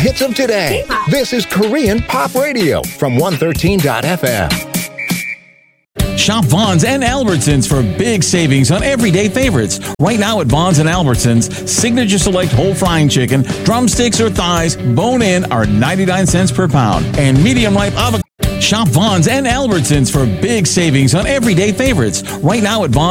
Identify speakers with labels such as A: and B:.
A: hits of today.
B: K-pop.
A: This is Korean Pop Radio from 113.fm.
C: Shop Vons and Albertsons for big savings on everyday favorites. Right now at Vons and Albertsons, Signature Select whole frying chicken, drumsticks or thighs, bone-in are 99 cents per pound. And medium ripe avocado. Shop Vons and Albertsons for big savings on everyday favorites. Right now at Vons